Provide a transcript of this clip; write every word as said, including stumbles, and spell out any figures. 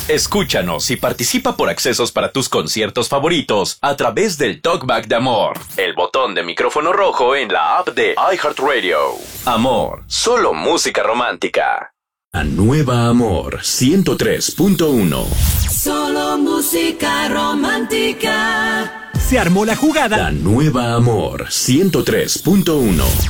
Escúchanos y participa por accesos para tus conciertos favoritos a través del Talkback de Amor, el botón de micrófono rojo en la app de iHeartRadio. Amor, solo música romántica. La nueva Amor ciento tres punto uno. Solo música romántica. Se armó la jugada. La nueva Amor ciento tres punto uno.